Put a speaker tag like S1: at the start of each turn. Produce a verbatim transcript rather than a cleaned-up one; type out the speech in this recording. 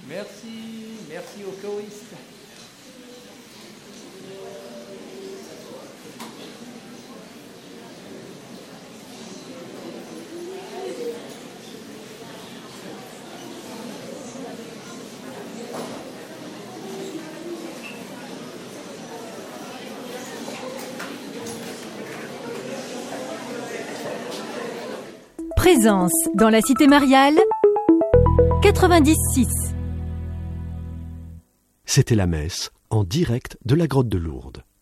S1: Merci, merci aux choristes.
S2: Présence dans la cité mariale quatre-vingt-dix six.
S3: C'était la messe en direct de la grotte de Lourdes.